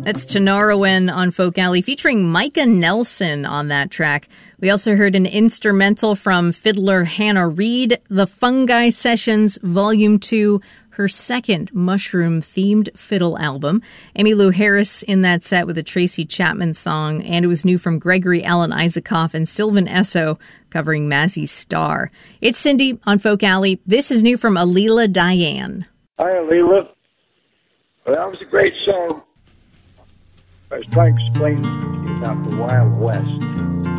That's Tinariwen on Folk Alley, featuring Micah Nelson on that track. We also heard an instrumental from fiddler Hannah Reid, The Fungi Sessions, Volume 2, her second mushroom-themed fiddle album. Emmylou Harris in that set with a Tracy Chapman song, and it was new from Gregory Alan Isaacoff and Sylvan Esso covering Mazzy Star. It's Cindy on Folk Alley. This is new from Alila Diane. Hi, Alila. Well, that was a great song. I was trying to explain to you about the Wild West.